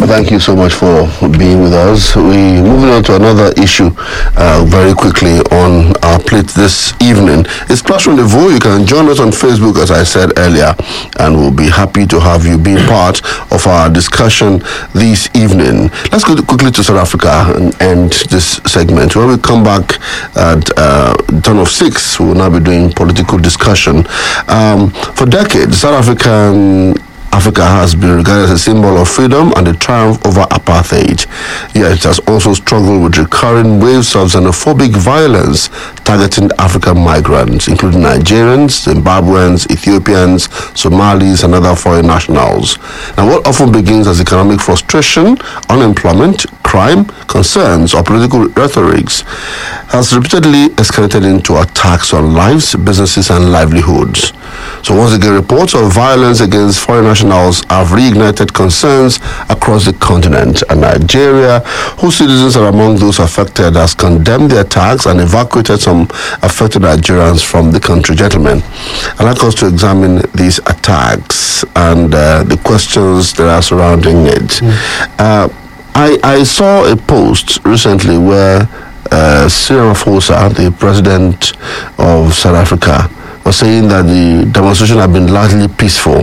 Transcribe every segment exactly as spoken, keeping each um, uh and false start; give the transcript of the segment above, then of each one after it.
Thank you so much for being with us. We moving on to another issue uh, very quickly on our plate this evening. It's Clash Rendezvous. You can join us on Facebook, as I said earlier, and we'll be happy to have you be part of our discussion this evening. Let's go quickly to South Africa and end this segment. When we come back at uh, turn of six, we will now be doing political discussion. Um, for decades, South African Africa has been regarded as a symbol of freedom and the triumph over apartheid. Yet it has also struggled with recurring waves of xenophobic violence targeting African migrants, including Nigerians, Zimbabweans, Ethiopians, Somalis, and other foreign nationals. Now, what often begins as economic frustration, unemployment, crime, concerns, or political rhetorics has repeatedly escalated into attacks on lives, businesses, and livelihoods. So once again, reports of violence against foreign nationals have reignited concerns across the continent, and Nigeria, whose citizens are among those affected, has condemned the attacks and evacuated some affected Nigerians from the country. Gentlemen, I'd like us to examine these attacks and uh, the questions that are surrounding it. Mm. Uh, I, I saw a post recently where uh, Cyril Ramaphosa, the president of South Africa, was saying that the demonstration had been largely peaceful.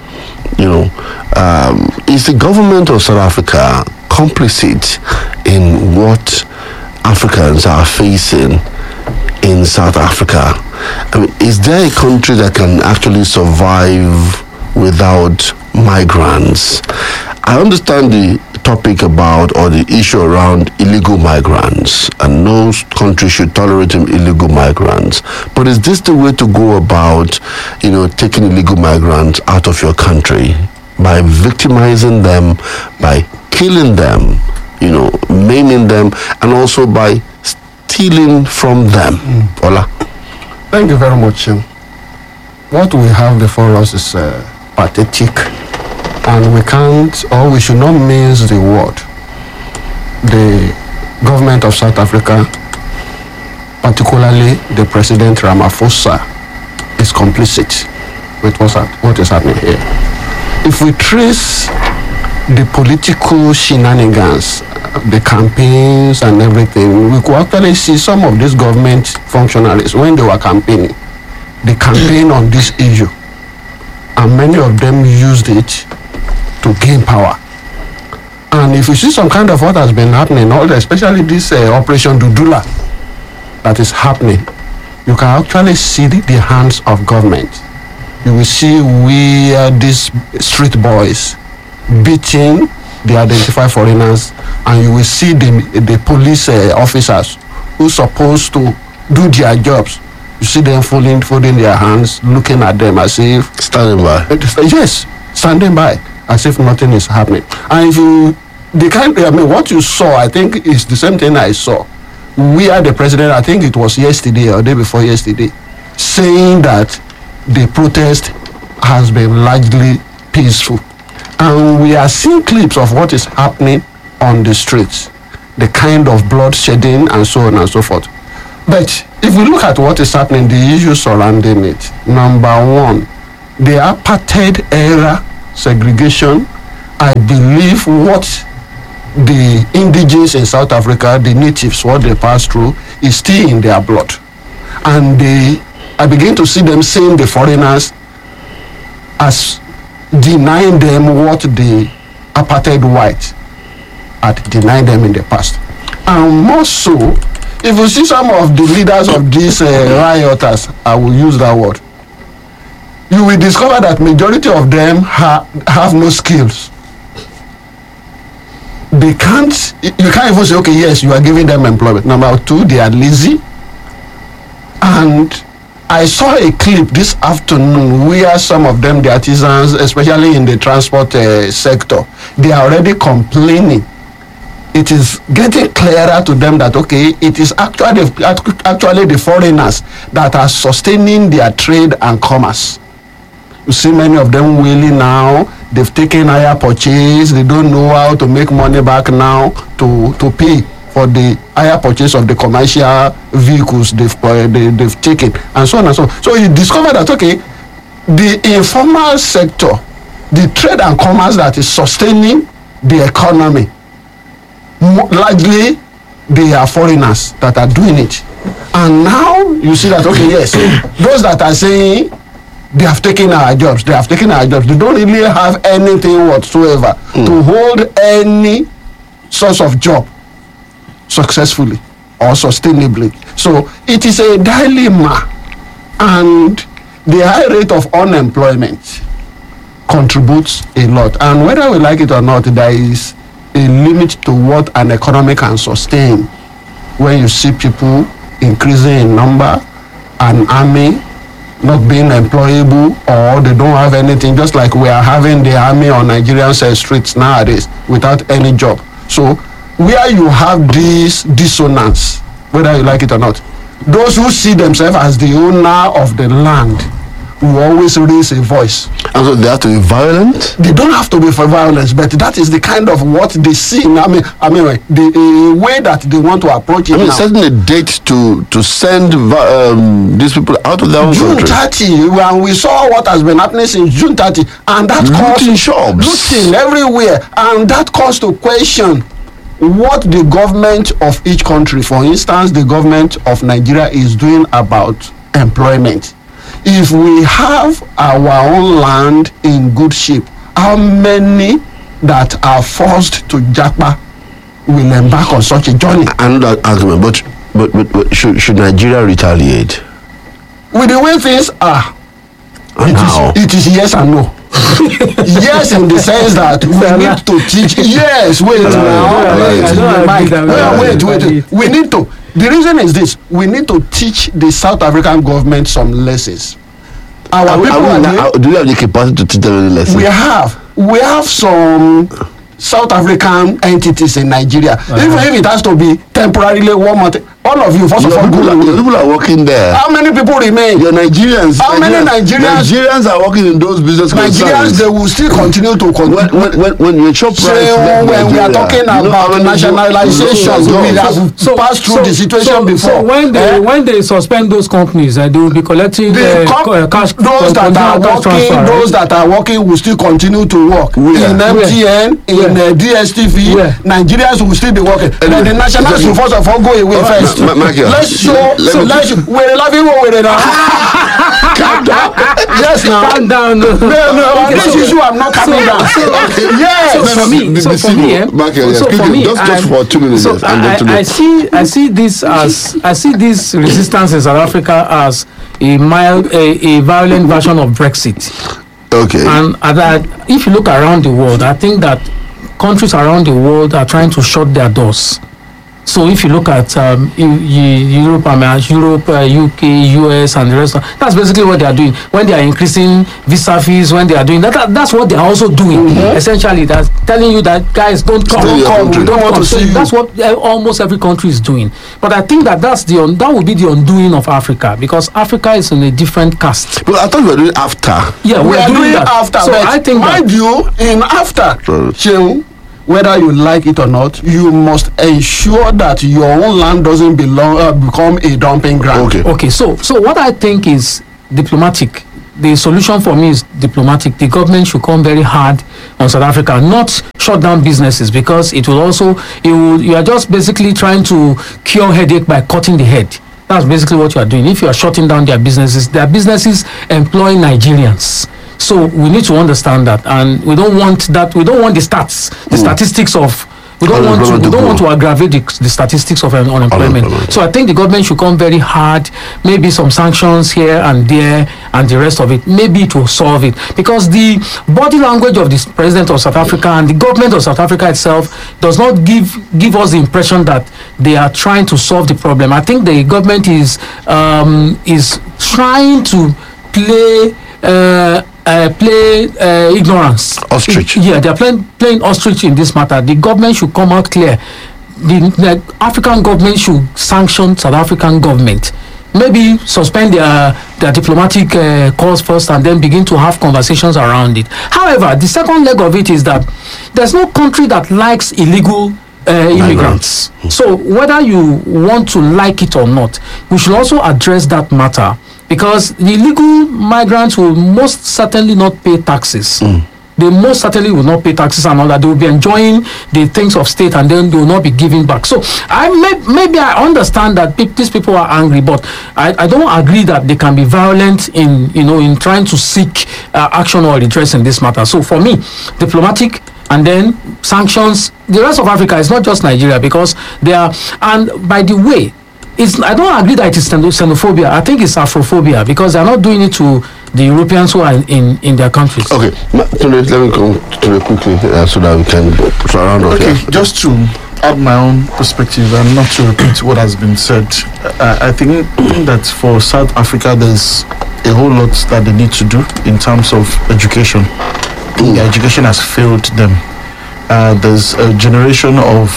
You know, um, is the government of South Africa complicit in what Africans are facing in South Africa? I mean, is there a country that can actually survive without migrants? I understand the topic about or the issue around illegal migrants, and no country should tolerate illegal migrants. But is this the way to go about, you know, taking illegal migrants out of your country? By victimizing them, by killing them, you know, maiming them, and also by stealing from them? Mm. Ola. Thank you very much. What we have before us is uh, pathetic. And we can't, or we should not mince the word. The government of South Africa, particularly the President Ramaphosa, is complicit with what's, what is happening here. If we trace the political shenanigans, the campaigns and everything, we could actually see some of these government functionaries, when they were campaigning, they campaigned on this issue. And many of them used it to gain power. And if you see some kind of what has been happening, especially this uh, Operation Dudula that is happening, you can actually see the, the hands of government. You will see where these street boys beating the identified foreigners, and you will see the, the police uh, officers who are supposed to do their jobs. You see them folding, folding their hands, looking at them as if... Standing by. Yes, standing by, as if nothing is happening. And if you, the kind, I mean, what you saw, I think is the same thing I saw. We are the president, I think it was yesterday or day before yesterday, saying that the protest has been largely peaceful. And we are seeing clips of what is happening on the streets, the kind of bloodshedding and so on and so forth. But if we look at what is happening, the issues surrounding it, number one, the apartheid era segregation, I believe what the indigenous in South Africa, the natives, what they passed through, is still in their blood. And they, I begin to see them seeing the foreigners as denying them what the apartheid whites had denied them in the past. And more so, if you see some of the leaders of these uh, rioters, I will use that word, you will discover that majority of them ha- have no skills. They can't, you can't even say, okay, yes, you are giving them employment. Number two, they are lazy. And I saw a clip this afternoon where some of them, the artisans, especially in the transport uh, sector, they are already complaining. It is getting clearer to them that, okay, it is actually, actually the foreigners that are sustaining their trade and commerce. You see many of them wheeling now. They've taken higher purchase. They don't know how to make money back now to, to pay for the higher purchase of the commercial vehicles they've, uh, they, they've taken, and so on and so on. So you discover that, okay, the informal sector, the trade and commerce that is sustaining the economy. Mo- largely, they are foreigners that are doing it. And now you see that, okay, yes, those that are saying they have taken our jobs, they have taken our jobs, they don't really have anything whatsoever mm. to hold any source of job successfully or sustainably. So it is a dilemma, and the high rate of unemployment contributes a lot. And whether we like it or not, there is a limit to what an economy can sustain when you see people increasing in number, an army not being employable, or they don't have anything, just like we are having the army on Nigerian streets nowadays without any job. So where you have this dissonance, whether you like it or not, those who see themselves as the owner of the land will always raise a voice. And so they have to be violent? They don't have to be for violence, but that is the kind of what they see. I mean, I mean, the uh, way that they want to approach it. I mean, now. setting a date to to send um, these people out of their own June country. thirty, when we saw what has been happening since June thirty, and that Looting caused shops. looting everywhere, and that caused to question what the government of each country, for instance, the government of Nigeria, is doing about employment. If we have our own land in good shape, how many that are forced to japa will embark on such a journey? Another argument, but but, but, but should, should Nigeria retaliate? With the way things are, And it how? is, it is yes and no. Yes, in the sense that we need to teach. Yes, wait Right, now. right. Wait, I don't Mike, agree that we uh, are wait, doing wait. it. We need to. The reason is this: we need to teach the South African government some lessons. Our Are we- people are we are now- doing- do we have the capacity to teach them any lesson? we have we have some South African entities in Nigeria. Uh-huh. Even if it has to be temporarily one month, all of you, first Your of all, people, go are, your away. people are working there. How many people remain? Your Nigerians. How many Nigerians- Nigerians are working in those business Nigerians, concerns. they will still continue to When continue. when when, when you chop So rice, when left we are Nigeria, talking you know how about many nationalization, jobs- we jobs- have passed through the situation so, before. So when they Eh? when they suspend those companies, uh, they will be collecting The uh, com- co- uh, cash. those uh, that are consumer tax working, transfer, those right? that are working will still continue to work Where? in M T N, in Where? uh, D S T V. Where? Nigerians will still be working. But the nationals will first of all go away Alright, first. Ma- Ma- Michael, Let's show. let So me- let's. We're laughing. We're now. Calm down. Yes, now. Calm down. No, no. On Okay, this so- issue, I'm not coming down. Yes. So for me, the- so the for me, eh, civil- Michael, yes, so for quickly, me, just- just I- for two minutes, so yes, I'm going to I, know. I see, I see this as, I see this resistance in South Africa as a mild, a, a violent version of Brexit. Okay. And uh, that if you look around the world, I think that countries around the world are trying to shut their doors. So if you look at um, Eu- Eu- Europe, I mean, Europe, uh, U K, U S, and the rest, of, that's basically what they are doing. When they are increasing visa fees, when they are doing that, that that's what they are also doing. Mm-hmm. Essentially, that's telling you that guys don't come, Stay in don't your come, country. we don't want Come. to see So you. That's what uh, almost every country is doing. But I think that that's the un- that would be the undoing of Africa, because Africa is in a different caste. But I thought we were doing after. Yeah, we we are doing that. after. So but I think that, mind you, in after, Sure. Shehu, whether you like it or not, you must ensure that your own land doesn't belong uh, become a dumping ground. Okay. okay, so so what I think is diplomatic. The solution for me is diplomatic. The government should come very hard on South Africa, not shut down businesses, because it will also it will, you are just basically trying to cure headache by cutting the head. That's basically what you are doing. If you are shutting down their businesses, their businesses employ Nigerians. So we need to understand that, and we don't want that. We don't want the stats, the statistics of. We don't want to. Unemployment We to don't want grow. to aggravate the, the statistics of un- unemployment. Unemployment. So I think the government should come very hard. Maybe some sanctions here and there, and the rest of it. Maybe it will solve it, because the body language of the president of South Africa and the government of South Africa itself does not give give us the impression that they are trying to solve the problem. I think the government is um, is trying to play. Uh, uh, play uh, ignorance. Ostrich. Yeah, they are playing playing ostrich in this matter. The government should come out clear. The, the African government should sanction South African government. Maybe suspend their their diplomatic uh, calls first, and then begin to have conversations around it. However, the second leg of it is that there's no country that likes illegal uh, immigrants. So whether you want to like it or not, we should also address that matter, because the illegal migrants will most certainly not pay taxes. they most certainly will not pay taxes and all that. They will be enjoying the things of state, and then they will not be giving back. So I may, maybe I understand that pe- these people are angry, but I, I don't agree that they can be violent in, you know, in trying to seek uh, action or redress in this matter. So for me, diplomatic, and then sanctions. The rest of Africa is not just Nigeria, because they are. And by the way, it's, I don't agree that it is xenophobia. I think it's Afrophobia, because they are not doing it to the Europeans who are in, in, in their countries. Okay, Ma- Tunde, let me come to it quickly uh, so that we can surround us. Okay, here. just to add my own perspective and not to repeat what has been said, uh, I think that for South Africa there's a whole lot that they need to do in terms of education. The education has failed them. Uh, there's a generation of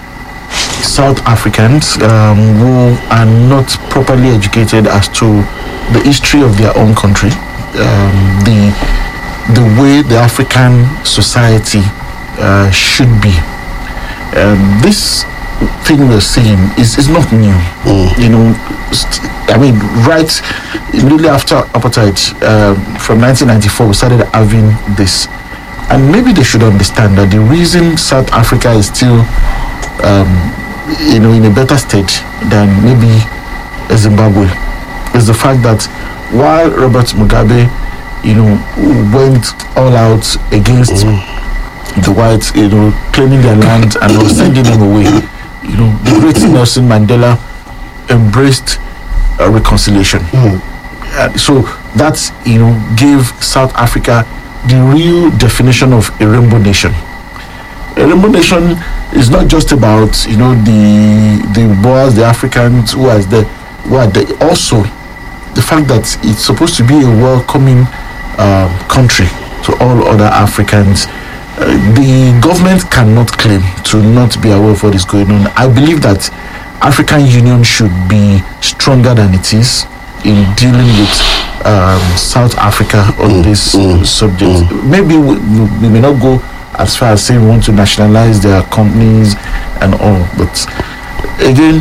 South Africans um, who are not properly educated as to the history of their own country, um, the the way the African society uh, should be. Um, this thing we're seeing is, is not new. Mm. You know, st- I mean, right immediately after apartheid, uh, from nineteen ninety-four, we started having this. And maybe they should understand that the reason South Africa is still, um, you know, in a better state than maybe Zimbabwe is the fact that while Robert Mugabe, you know, went all out against mm. the whites, you know, claiming their land and was sending them away, you know, the great Nelson Mandela embraced uh, reconciliation. Mm. Uh, so that's, you know, gave South Africa the real definition of a rainbow nation. A rainbow nation is not just about, you know, the the Boers, the Africans who are there, who are there. Also the fact that it's supposed to be a welcoming um, country to all other Africans. Uh, the government cannot claim to not be aware of what is going on. I believe that African Union should be stronger than it is in dealing with um, South Africa on mm, this mm, subject. Mm. Maybe we, we may not go as far as saying we want to nationalize their companies and all, but again,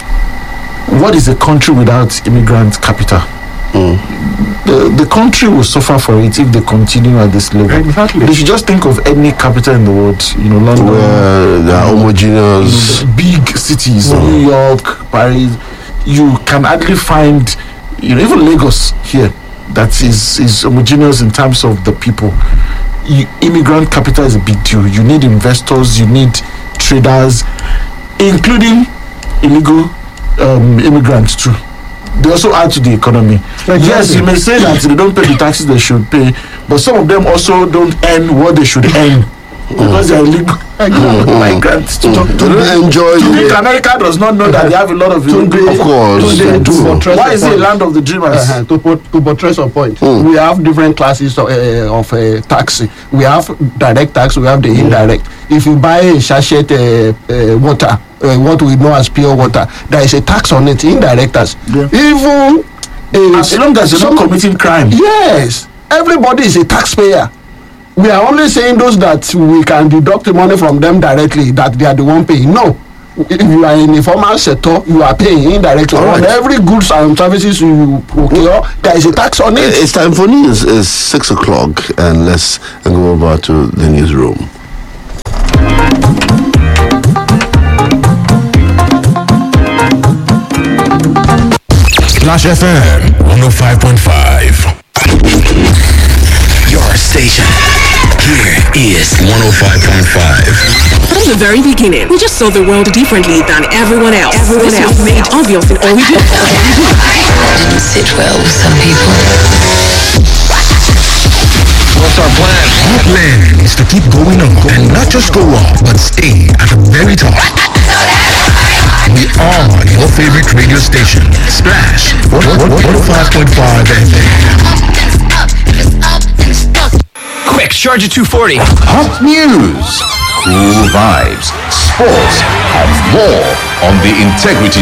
what is a country without immigrant capital? Mm. The, the country will suffer for it if they continue at this level. Exactly. They should just think of any capital in the world, you know, London, where they are homogeneous, you know, big cities, mm. New York, Paris. You can hardly find, you know, even Lagos here, that is is homogeneous in terms of the people. You, immigrant capital is a big deal. You need investors, you need traders, including illegal um, immigrants too. They also add to the economy. Exactly. Yes, you may say that they don't pay the taxes they should pay, but some of them also don't earn what they should earn because they are illegal migrants. They don't enjoy. To think America does not know that they have a lot of illegal. Of course, they they do. Why is it a land of the dreamers? Uh-huh. To put to buttress a point, mm. we have different classes of, uh, of uh, tax. We have direct tax. We have the mm. indirect. If you buy a sachet uh, uh, water, uh, what we know as pure water, there is a tax on it, indirect tax. Yeah. Even uh, as long as you're not committing crime. Yes, everybody is a taxpayer. We are only saying those that we can deduct the money from them directly, that they are the one paying. No. If you are in the formal sector, you are paying indirectly. Right. On every goods and services you procure, there is a tax on it. It's time for news. It's six o'clock, and let's go over to the newsroom. Splash F M one oh five point five. Your station. Here is one oh five point five. From the very beginning, we just saw the world differently than everyone else. Everyone this else made obvious in all we do. Didn't sit well with some people. What's our plan? Our plan is to keep going up and not just go up, but stay at the very top. We are your favorite radio station, Splash one oh five point five F M. Quick, Charger two forty. Hot news, cool vibes, sports, and more on the Integrity